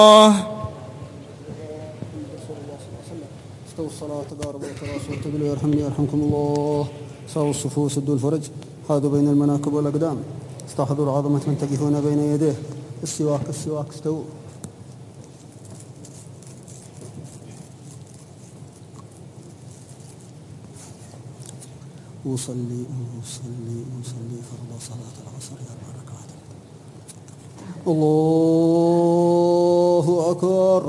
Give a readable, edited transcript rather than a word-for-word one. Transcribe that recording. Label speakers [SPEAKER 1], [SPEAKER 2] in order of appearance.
[SPEAKER 1] استووا الصلاة تقاربوا وتراصوا وتقبلوا يرحمني يرحمكم الله. ساووا الصفوف سدوا الفرج حاذوا بين المناكب والأقدام استحضروا العظمة من تقفون بين يديه. السواك السواك استووا. أصلي فرض صلاة العصر 4 ركعات. الله أكبر.